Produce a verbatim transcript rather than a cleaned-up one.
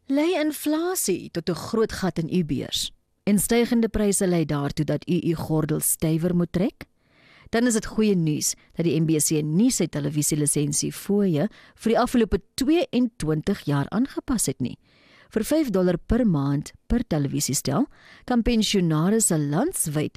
Lei inflasie tot 'n groot gat in u beurs en stygende pryse lei daartoe dat u u gordel stywer moet trek? Dan is dit goeie nuus dat die M B C nie sy televisielisensie fooie vir die afgelope twee-en-twintig jaar aangepas het nie. Vir vyf dollar per maand per televisiestel kan pensionaarsse landswyd